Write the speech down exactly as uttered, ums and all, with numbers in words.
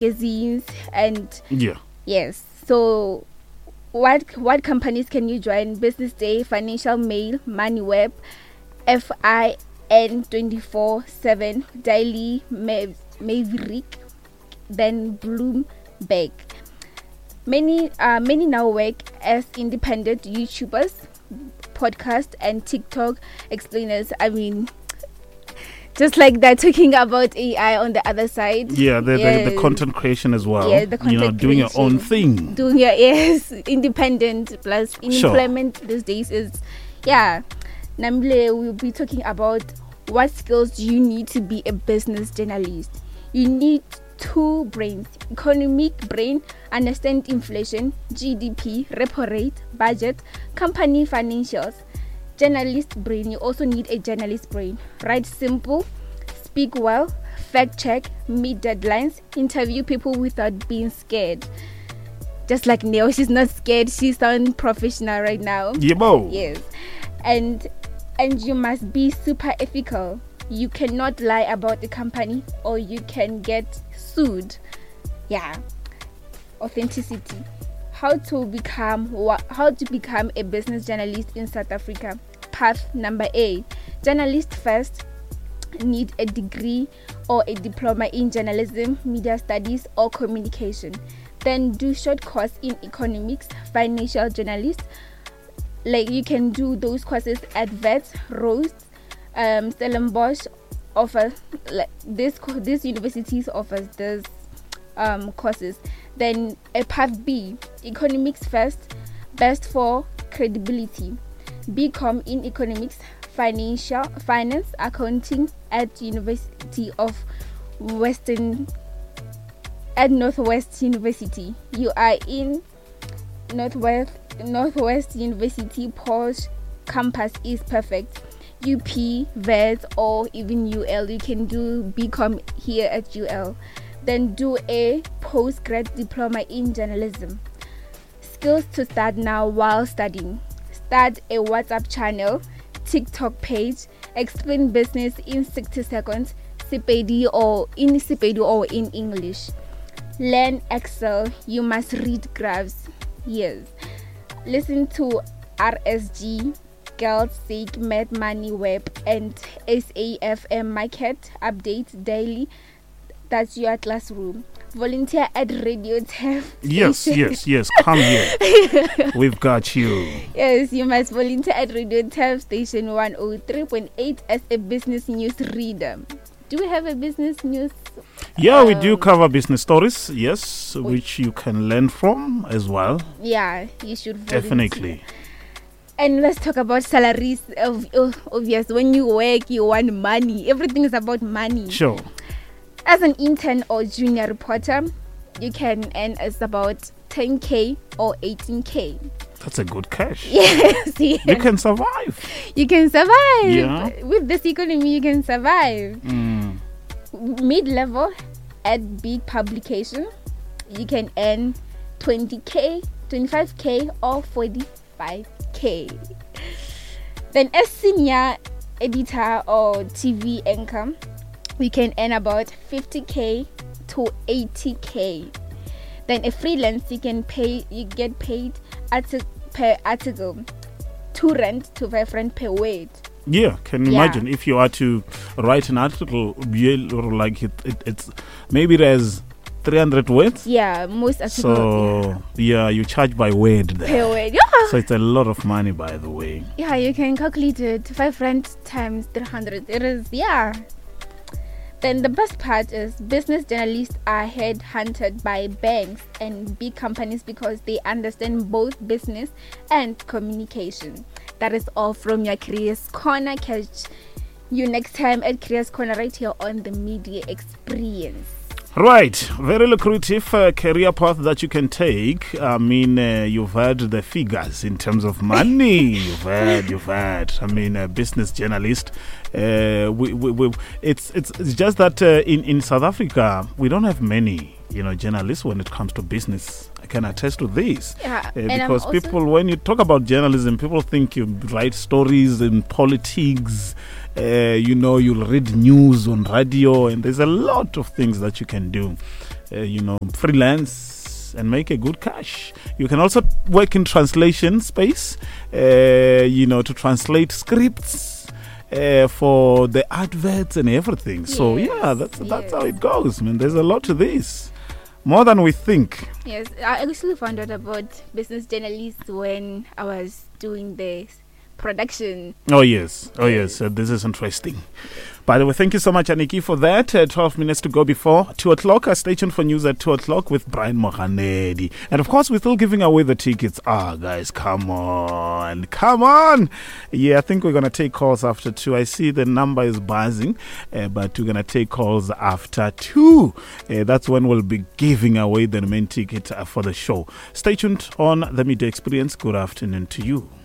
magazines, and yeah. Yes. So, what what companies can you join? Business Day, Financial Mail, MoneyWeb, F I N twenty-four seven, Daily Ma- Maverick, then Bloomberg. Many uh, many now work as independent YouTubers, podcast, and TikTok explainers. I mean, just like that, talking about A I on the other side. Yeah, the, yes. the, the content creation as well. Yeah, the content you know, doing creation, your own thing. Doing your, yes, independent plus Sure. employment these days is, yeah. Namble, we'll be talking about what skills do you need to be a business journalist. You need two brains: economic brain, understand inflation, G D P, repo rate, budget, company financials. Journalist brain, you also need a journalist brain. Write simple, speak well, fact check, meet deadlines, interview people without being scared. Just like Neo, she's not scared, she sounds professional right now. Yeah, bo. Yes. And and you must be super ethical. You cannot lie about the company or you can get sued. Yeah. Authenticity. How to become how to become a business journalist in South Africa. Path number A. Journalist first. Need a degree or a diploma in journalism, media studies, or communication. Then do short course in economics, financial journalist. Like you can do those courses at Wits, Rhodes, um, Stellenbosch offers like this. This universities offers this um courses. Then a path B, economics first, best for credibility. B Com in economics, financial finance, accounting at University of Western at Northwest University. You are in Northwest Northwest University. Posh campus is perfect. U P, Wits, or even U L. You can do B Com here at U L. Then do a postgrad diploma in journalism. Skills to start now while studying. Start a WhatsApp channel, TikTok page, explain business in sixty seconds, Sepedi or in Sepedi or in English. Learn Excel. You must read graphs. Yes. Listen to R S G, Girls Sake, Mad Money Web, and S A F M Market Updates daily. That's your classroom. Volunteer at Radio Tef. Yes, yes, yes. Come here. We've got you. Yes, you must volunteer at Radio Tef Station one oh three point eight as a business news reader. Do we have a business news? Yeah, um, we do um, cover business stories, yes, which you can learn from as well. Yeah, you should volunteer. Definitely. And let's talk about salaries. Of, of, obvious, when you work, you want money. Everything is about money. Sure. As an intern or junior reporter, you can earn as about ten k or eighteen k. That's a good cash. Yes, yes. You can survive. You can survive. Yeah. With this economy, you can survive. Mm. Mid-level at big publication, you can earn twenty k, twenty-five k or forty-five k. Then as senior editor or T V anchor, we can earn about fifty k to eighty k. Then a freelance, you can pay, you get paid arti- per article, two rand to five rand per word. Yeah, can you Yeah. imagine if you are to write an article, or like it, it it's maybe there's three hundred words. Yeah, most articles. So yeah. yeah, you charge by word there. Per word, yeah. So it's a lot of money, by the way. Yeah, you can calculate it. Five rand times three hundred. It is, yeah. Then the best part is business journalists are headhunted by banks and big companies because they understand both business and communication. That is all from your Careers Corner. Catch you next time at Careers Corner right here on the Media Experience. Right, very lucrative uh, career path that you can take. I mean, uh, you've heard the figures in terms of money. you've heard, you've heard. I mean, a business journalist. Uh, we, we, we, it's, it's, it's just that uh, in in South Africa we don't have many, you know, journalists when it comes to business. I can attest to this. Yeah, uh, and because I'm also people, when you talk about journalism, people think you write stories in politics. Uh, you know, you'll read news on radio, and there's a lot of things that you can do. uh, you know, freelance and make a good cash. You can also work in translation space, uh, you know, to translate scripts uh, for the adverts and everything. Yes. So yeah, that's that's yes. how it goes, man. There's a lot to this, more than we think. Yes, I actually found out about business journalists when I was doing this production. Oh yes, oh yes, uh, this is interesting. By the way, thank you so much, Aniki, for that. Uh, twelve minutes to go before two o'clock. Uh, stay tuned for news at two o'clock with Brian Mohanedi. And of course, we're still giving away the tickets. Ah, guys, come on, come on. Yeah, I think we're going to take calls after two. I see the number is buzzing, uh, but we're going to take calls after two. Uh, that's when we'll be giving away the main ticket uh, for the show. Stay tuned on The Media Experience. Good afternoon to you.